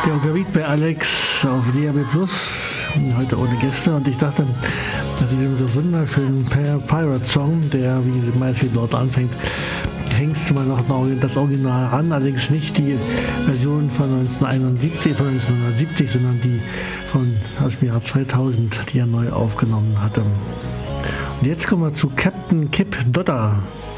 Der Beat bei Alex auf DAB Plus, heute ohne Gäste, und ich dachte, nach diesem so wunderschönen Pirate-Song, der wie meist wie dort anfängt, hängst du mal noch das Original ran, allerdings nicht die Version von 1970, sondern die aus dem Jahr 2000, die er neu aufgenommen hatte. Und jetzt kommen wir zu Captain Kip Dodder.